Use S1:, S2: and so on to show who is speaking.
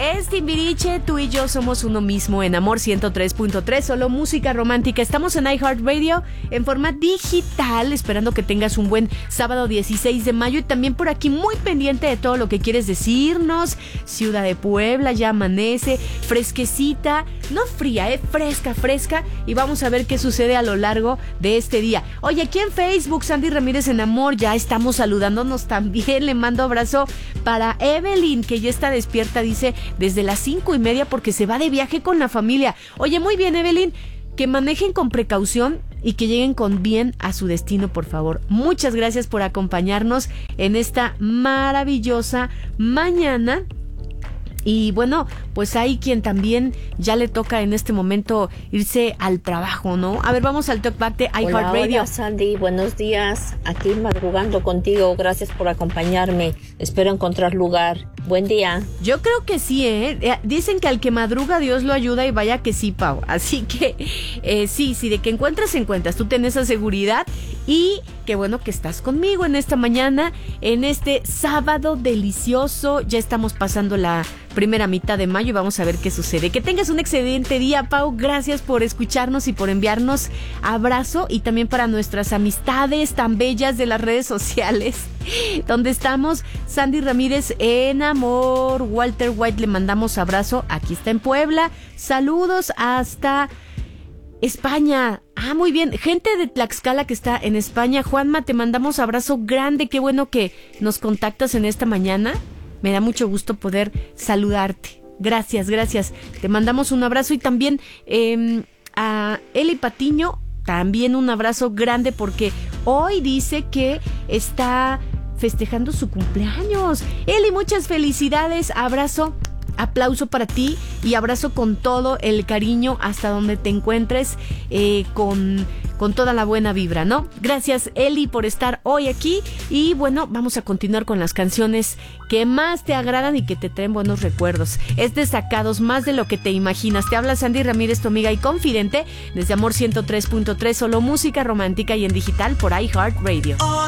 S1: Es Timbiriche, tú y yo somos uno mismo en Amor 103.3, solo música romántica. Estamos en iHeartRadio en forma digital, esperando que tengas un buen sábado 16 de mayo y también por aquí muy pendiente de todo lo que quieres decirnos. Ciudad de Puebla, ya amanece, fresquecita, no fría, fresca, y vamos a ver qué sucede a lo largo de este día. Oye, aquí en Facebook, Sandy Ramírez en Amor, ya estamos saludándonos también. Le mando abrazo para Evelyn, que ya está despierta, dice, desde las 5:30 porque se va de viaje con la familia. Oye, muy bien, Evelyn, que manejen con precaución y que lleguen con bien a su destino, por favor. Muchas gracias por acompañarnos en esta maravillosa mañana. Y bueno, pues hay quien también ya le toca en este momento irse al trabajo, ¿no? A ver, vamos al Talkback de iHeartRadio.
S2: Hola, Sandy, buenos días. Aquí madrugando contigo. Gracias por acompañarme. Espero encontrar lugar. Buen día.
S1: Yo creo que sí, dicen que al que madruga Dios lo ayuda y vaya que sí, Pau. Así que sí, de que encuentras. Tú tenés esa seguridad y qué bueno que estás conmigo en esta mañana, en este sábado delicioso. Ya estamos pasando la primera mitad de mayo y vamos a ver qué sucede. Que tengas un excelente día, Pau. Gracias por escucharnos y por enviarnos abrazo, y también para nuestras amistades tan bellas de las redes sociales, donde estamos. Sandy Ramírez en Amor, Walter White, le mandamos abrazo, aquí está en Puebla. Saludos hasta España. Muy bien, gente de Tlaxcala que está en España. Juanma, te mandamos abrazo grande, qué bueno que nos contactas en esta mañana. Me da mucho gusto poder saludarte. Gracias. Te mandamos un abrazo, y también a Eli Patiño, también un abrazo grande porque hoy dice que está festejando su cumpleaños. Eli, muchas felicidades, abrazo, aplauso para ti y abrazo con todo el cariño hasta donde te encuentres, con toda la buena vibra, ¿no? Gracias, Eli, por estar hoy aquí. Y bueno, vamos a continuar con las canciones que más te agradan y que te traen buenos recuerdos. Es Desacados, más de lo que te imaginas. Te habla Sandy Ramírez, tu amiga y confidente, desde Amor 103.3, solo música romántica y en digital por iHeartRadio.